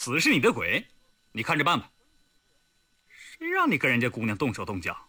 死是你的鬼，你看着办吧。谁让你跟人家姑娘动手动脚？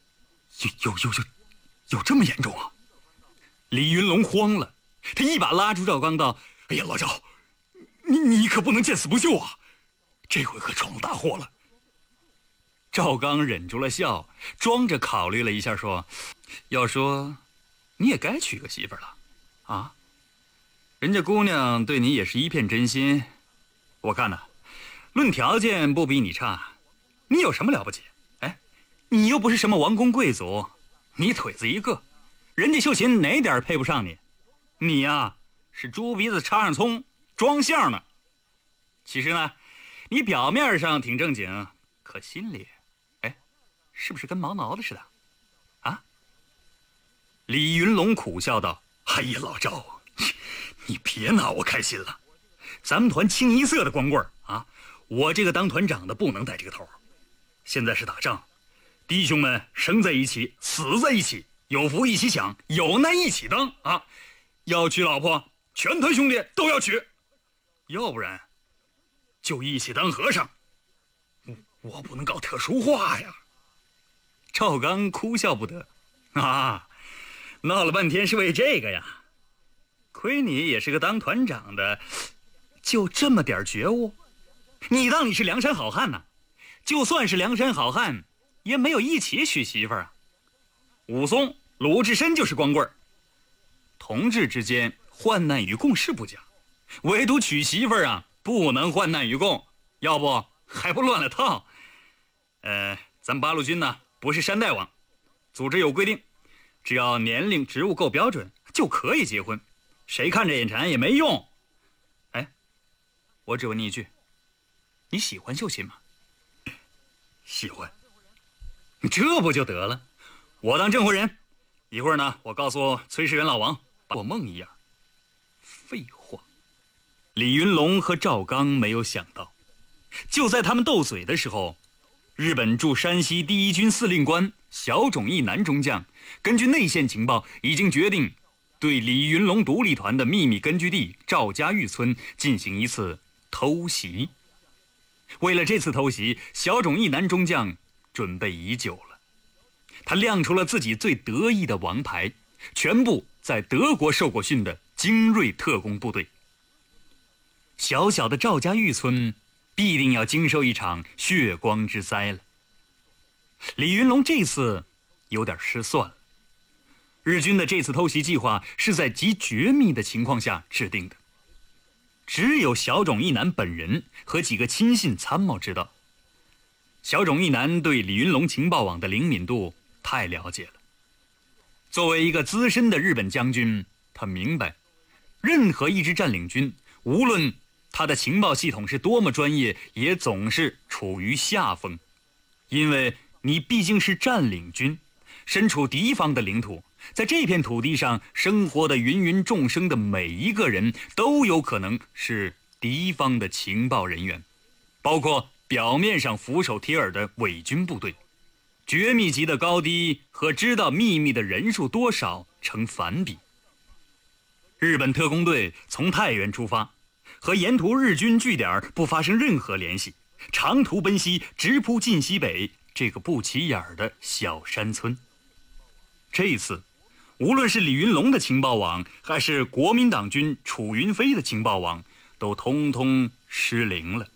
有这么严重啊？ 李云龙慌了，他一把拉住赵刚道：“ 哎呀，老赵，你可不能见死不救啊！这回可闯了大祸了。” 赵刚忍住了笑，装着考虑了一下说：“要说你也该娶个媳妇了啊，人家姑娘对你也是一片真心，我看呢，论条件不比你差，你有什么了不起？哎，你又不是什么王公贵族，你腿子一个，人家秀琴哪点配不上你？你呀，是猪鼻子插上葱，装相呢。其实呢，你表面上挺正经，可心里，哎，是不是跟毛毛的似的？啊？” 李云龙苦笑道：“哎呀，老赵，你别拿我开心了，咱们团清一色的光棍啊，我这个当团长的不能带这个头。现在是打仗，弟兄们生在一起，死在一起，有福一起享，有难一起当啊！要娶老婆，全团兄弟都要娶，要不然就一起当和尚。我不能搞特殊化呀。” 赵刚哭笑不得：“啊，闹了半天是为这个呀？亏你也是个当团长的，就这么点觉悟？你当你是梁山好汉呢？就算是梁山好汉，也没有一起娶媳妇啊。武松、鲁智深就是光棍，同志之间患难与共是不假，唯独娶媳妇啊，不能患难与共，要不还不乱了套。咱八路军呢，不是山大王，组织有规定，只要年龄职务够标准，就可以结婚，谁看着眼馋也没用。哎，我只问你一句，你喜欢秀琴吗？”“ 喜欢。”“ 这不就得了？我当证婚人，一会儿呢，我告诉崔世元老王，把我梦一样。”废话。李云龙和赵刚没有想到，就在他们斗嘴的时候，日本驻山西第一军司令官小冢义男中将根据内线情报，已经决定对李云龙独立团的秘密根据地赵家峪村进行一次偷袭。为了这次偷袭，小冢义男中将准备已久了。他亮出了自己最得意的王牌，全部在德国受过训的精锐特工部队。小小的赵家峪村必定要经受一场血光之灾了。李云龙这次有点失算了。日军的这次偷袭计划是在极绝密的情况下制定的，只有小冢义男本人和几个亲信参谋知道。小冢义男对李云龙情报网的灵敏度太了解了。作为一个资深的日本将军，他明白，任何一支占领军，无论他的情报系统是多么专业，也总是处于下风。因为你毕竟是占领军，身处敌方的领土，在这片土地上生活的芸芸众生的每一个人都有可能是敌方的情报人员，包括表面上俯首帖耳的伪军部队。绝密级的高低和知道秘密的人数多少成反比。日本特工队从太原出发，和沿途日军据点不发生任何联系，长途奔袭，直扑晋西北这个不起眼的小山村。这次无论是李云龙的情报网，还是国民党军楚云飞的情报网，都通通失灵了。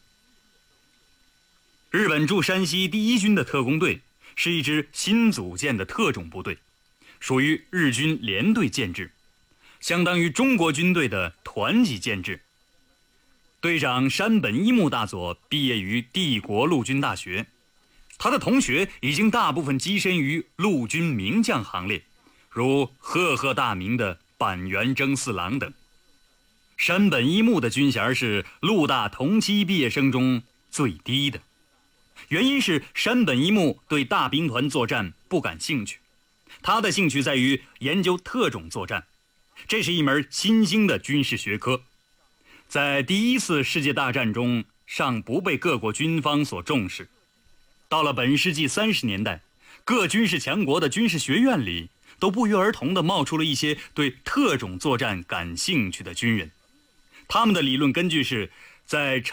日本驻山西第一军的特工队是一支新组建的特种部队，属于日军连队建制，相当于中国军队的团级建制。队长山本一木大佐毕业于帝国陆军大学，他的同学已经大部分跻身于陆军名将行列，如赫赫大名的板垣征四郎等。山本一木的军衔是陆大同期毕业生中最低的，原因是山本一木对大兵团作战不感兴趣，他的兴趣在于研究特种作战，这是一门新兴的军事学科，在第一次世界大战中尚不被各国军方所重视。到了本世纪30年代，各军事强国的军事学院里都不约而同地冒出了一些对特种作战感兴趣的军人，他们的理论根据是在